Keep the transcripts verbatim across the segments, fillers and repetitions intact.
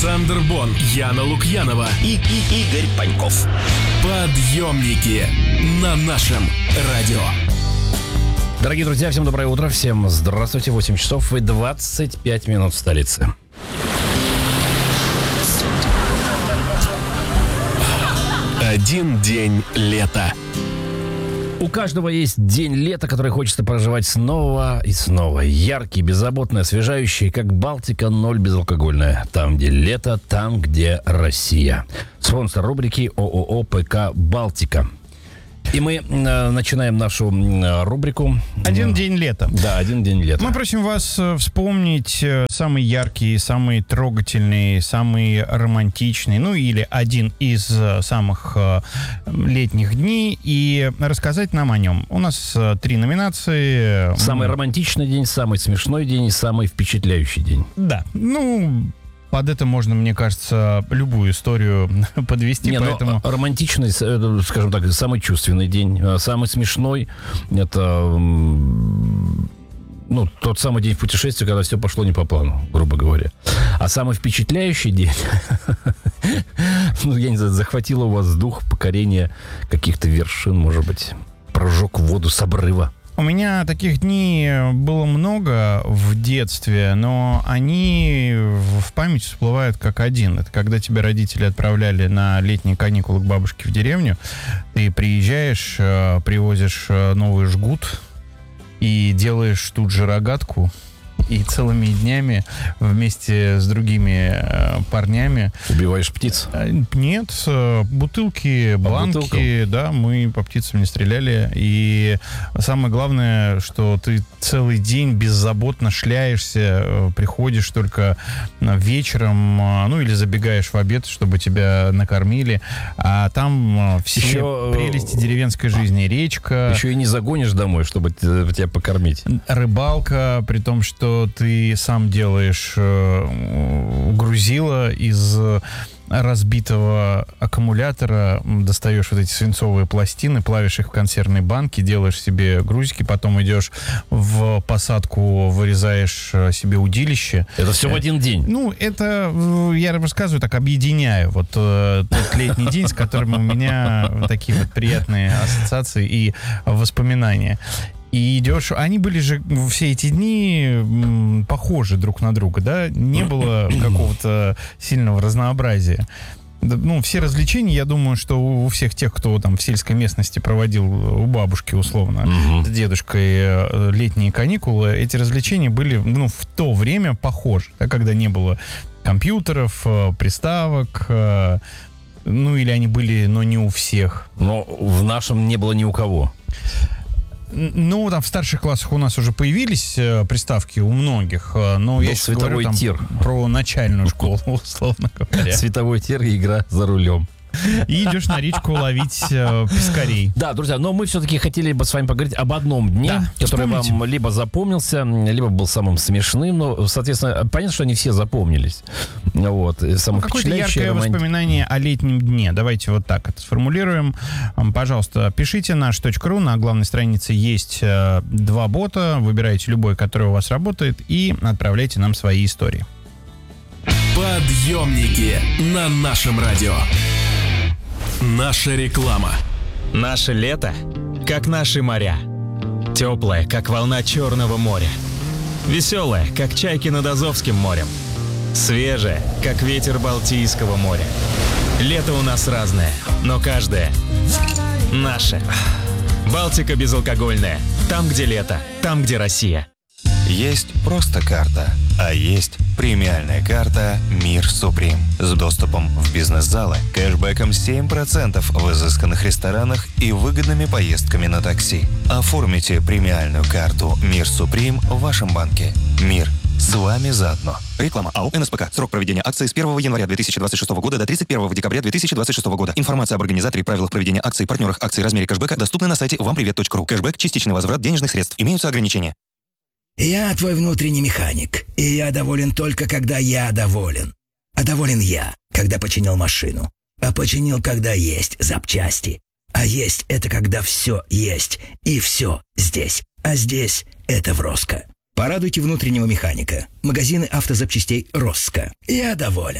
Александр Бон, Яна Лукьянова и, и Игорь Паньков. Подъемники на нашем радио. Дорогие друзья, всем доброе утро, всем здравствуйте. восемь часов и двадцать пять минут в столице. Один день лета. У каждого есть день лета, который хочется проживать снова и снова. Яркий, беззаботный, освежающий, как Балтика ноль безалкогольная. Там, где лето, там, где Россия. Спонсор рубрики ООО ПК «Балтика». И мы э, начинаем нашу э, рубрику. Один день лета. Да, один день лета. Мы просим вас вспомнить самый яркий, самый трогательный, самый романтичный, ну или один из самых э, летних дней и рассказать нам о нем. У нас э, три номинации. Самый романтичный день, самый смешной день и самый впечатляющий день. Да, ну... Под это можно, мне кажется, любую историю подвести. Не, поэтому... романтичный, скажем так, самый чувственный день. Самый смешной — это ну, тот самый день в путешествии, когда все пошло не по плану, грубо говоря. А самый впечатляющий день, ну, я не знаю, захватило у вас дух, покорение каких-то вершин, может быть, прыжок в воду с обрыва. У меня таких дней было много в детстве, но они в память всплывают как один. Это когда тебя родители отправляли на летние каникулы к бабушке в деревню. Ты приезжаешь, привозишь новый жгут и делаешь тут же рогатку. И целыми днями вместе с другими э, парнями... Убиваешь птиц? Нет, э, бутылки, по бланки, бутылкам? Да, мы по птицам не стреляли. И самое главное, что ты целый день беззаботно шляешься, э, приходишь только вечером, э, ну или забегаешь в обед, чтобы тебя накормили. А там э, все еще, прелести деревенской жизни. Речка. Еще и не загонишь домой, чтобы тебя покормить. Рыбалка, при том, что ты сам делаешь э, грузило из разбитого аккумулятора, достаешь вот эти свинцовые пластины, плавишь их в консервной банке, делаешь себе грузики, потом идешь в посадку, вырезаешь себе удилище. Это все в один день? Ну, это, я рассказываю, так объединяю. Вот э, тот летний день, с которым у меня такие вот приятные ассоциации и воспоминания. И идешь... Они были же все эти дни м, похожи друг на друга, да? Не было какого-то сильного разнообразия. Ну, все развлечения, я думаю, что у всех тех, кто там в сельской местности проводил у бабушки, условно, uh-huh. с дедушкой летние каникулы, эти развлечения были, ну, в то время похожи, да, когда не было компьютеров, приставок, ну, или они были, но не у всех. Но в нашем не было ни у кого. Ну, там в старших классах у нас уже появились э, приставки у многих, э, но Был я сейчас говорю там, тир. про начальную школу, условно говоря. Световой тир и игра за рулем. И идешь на речку ловить э, пескарей. Да, друзья, но мы все-таки хотели бы с вами поговорить об одном дне, да, который вспомните. Вам либо запомнился, либо был самым смешным. Но, соответственно, понятно, что они все запомнились. Вот, ну, какое-то яркое романти... воспоминание о летнем дне. Давайте вот так это сформулируем. Пожалуйста, пишите наш точка ру. На главной странице есть э, два бота. Выбирайте любой, который у вас работает, и отправляйте нам свои истории. Подъемники на нашем радио. Наша реклама. Наше лето, как наши моря. Теплое, как волна Черного моря. Веселое, как чайки над Азовским морем. Свежее, как ветер Балтийского моря. Лето у нас разное, но каждое наше. Балтика безалкогольная. Там, где лето, там, где Россия. Есть просто карта, а есть премиальная карта «Мир Суприм» с доступом в бизнес-залы, кэшбэком семь процентов в изысканных ресторанах и выгодными поездками на такси. Оформите премиальную карту «Мир Суприм» в вашем банке. «Мир» с вами заодно. Реклама АО «эн эс пэ ка». Срок проведения акции с первого января две тысячи двадцать шестого года до тридцать первого декабря две тысячи двадцать шестого года. Информация об организаторе и правилах проведения акций, партнерах акций, размере кэшбэка доступна на сайте вам привет точка ру. Кэшбэк – частичный возврат денежных средств. Имеются ограничения. Я твой внутренний механик, и я доволен только, когда я доволен. А доволен я, когда починил машину. А починил, когда есть запчасти. А есть — это когда все есть, и все здесь. А здесь — это в Роско. Порадуйте внутреннего механика. Магазины автозапчастей Роско. Я доволен.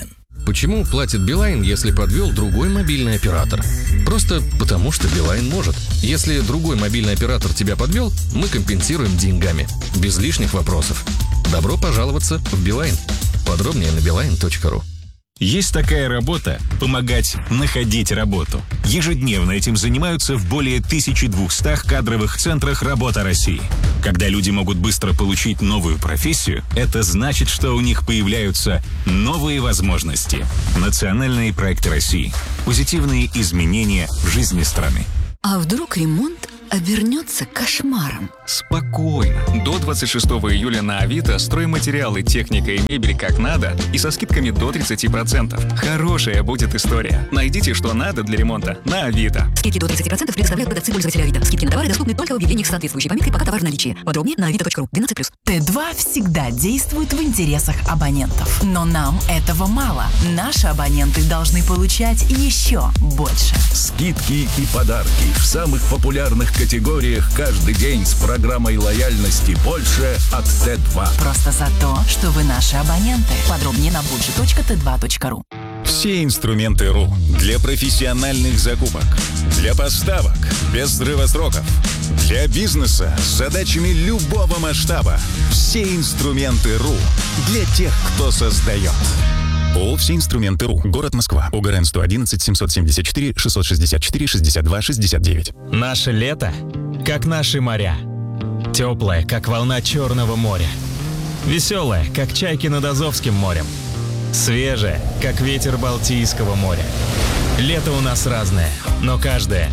почему платит Билайн, если подвел другой мобильный оператор? Просто потому, что Билайн может. Если другой мобильный оператор тебя подвел, мы компенсируем деньгами. Без лишних вопросов. Добро пожаловаться в Билайн. Подробнее на билайн точка ру. Есть такая работа – помогать находить работу. Ежедневно этим занимаются в более тысячи двухстах кадровых центрах «Работа России». Когда люди могут быстро получить новую профессию, это значит, что у них появляются новые возможности. Национальные проекты России. Позитивные изменения в жизни страны. А вдруг ремонт обернется кошмаром? Спокойно. До двадцать шестого июля на Авито стройматериалы, техника и мебель как надо и со скидками до тридцати процентов. Хорошая будет история. Найдите, что надо для ремонта на Авито. Скидки до тридцати процентов предоставляют продавцы пользователя Авито. Скидки на товары доступны только в объявлениях с соответствующей пометкой «Пока товар в наличии». Подробнее на авито точка ру. двенадцать плюс. Т два всегда действует в интересах абонентов. Но нам этого мало. Наши абоненты должны получать еще больше. Скидки и подарки в самых популярных категориях каждый день с программой лояльности «Больше» от Т два. Просто за то, что вы наши абоненты. Подробнее на больше точка т два точка ру. Все инструменты РУ для профессиональных закупок, для поставок без срыва сроков, для бизнеса с задачами любого масштаба. Все инструменты РУ для тех, кто создает. ООО «Все инструменты РУ». Город Москва. ОГРН сто одиннадцать семьсот семьдесят четыре шестьсот шестьдесят четыре шестьдесят два шестьдесят девять. Наше лето, как наши моря. Теплое, как волна Черного моря. Веселое, как чайки над Азовским морем. Свежее, как ветер Балтийского моря. Лето у нас разное, но каждое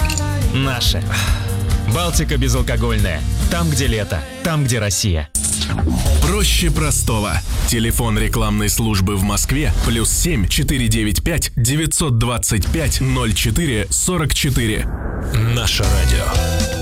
наше. Балтика безалкогольная. Там, где лето, там, где Россия. Проще простого. Телефон рекламной службы в Москве плюс семь четыре девять пять девятьсот двадцать пять ноль четыре сорок четыре. Наше радио.